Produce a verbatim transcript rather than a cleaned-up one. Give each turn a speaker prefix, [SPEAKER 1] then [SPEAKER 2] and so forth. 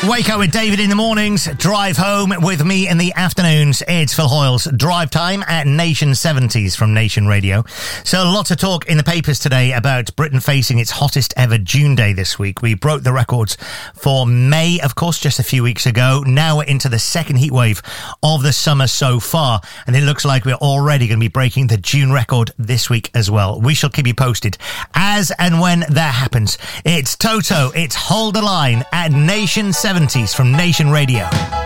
[SPEAKER 1] Wake up with David in the mornings, drive home with me in the afternoons. It's Phil Hoyle's Drive Time at Nation seventies from Nation Radio. So lots of talk in the papers today about Britain facing its hottest ever June day this week. We broke the records for May, of course, just a few weeks ago. Now we're into the second heat wave of the summer so far, and it looks like we're already going to be breaking the June record this week as well. We shall keep you posted as and when that happens. It's Toto, it's Hold the Line at Nation seventies from Nation Radio.